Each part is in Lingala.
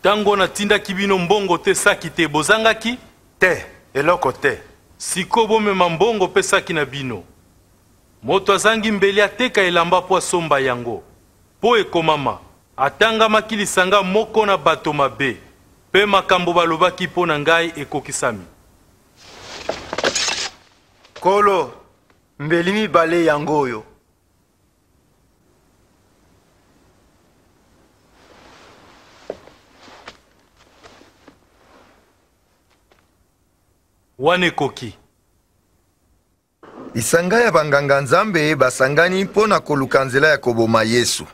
Tango na tinda kibino mbongo te saki te bozangaki? Te, eloko te. Siko bomema mbongo pe saki na bino. Moto azangi mbeli ateka elamba po asomba yango. Po ekomama, atangamaki lisanga moko na bato mabe. Pe makambo balobaki po na ngai ekokisami. Kolo, mbeli mibale yango oyo. Wane koki. Lisanga ya banganga nzambe basangani mpona koluka nzela ya koboma Yesu.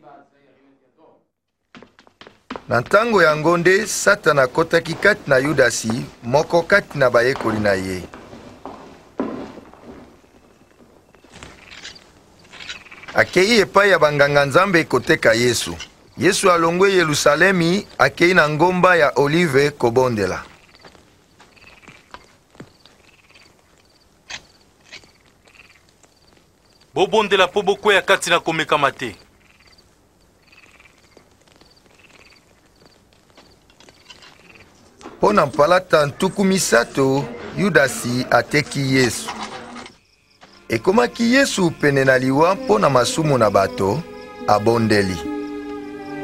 Na ntango yango nde Satana akotaki kati na Yudasi, moko kati na bayekoli na ye. Akei epai ya banganga nzambe koteka Yesu. Yesu alongwe Yerusalemi, akei na ngomba ya Olive kobondela. Bobondela po bokwea kati na komekama te. Pona mpalata ntuku misato, Yudasi ateki Yesu. Ekomaki Yesu pene na liwa mpona masumu na bato, abondeli.